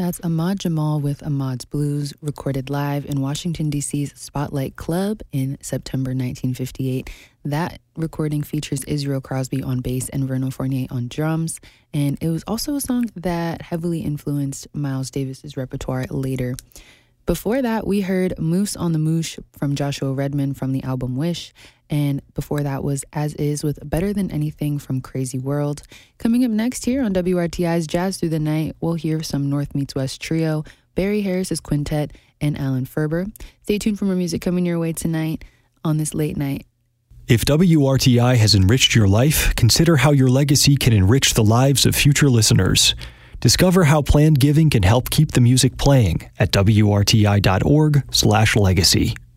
That's Ahmad Jamal with Ahmad's Blues, recorded live in Washington, D.C.'s Spotlight Club in September 1958. That recording features Israel Crosby on bass and Vernon Fournier on drums, and it was also a song that heavily influenced Miles Davis's repertoire later. Before that, we heard Moose on the Moosh from Joshua Redman from the album Wish, and before that was As Is with Better Than Anything from Crazy World. Coming up next here on WRTI's Jazz Through the Night, we'll hear some North Meets West trio, Barry Harris's Quintet, and Alan Ferber. Stay tuned for more music coming your way tonight on this late night. If WRTI has enriched your life, consider how your legacy can enrich the lives of future listeners. Discover how planned giving can help keep the music playing at WRTI.org/legacy.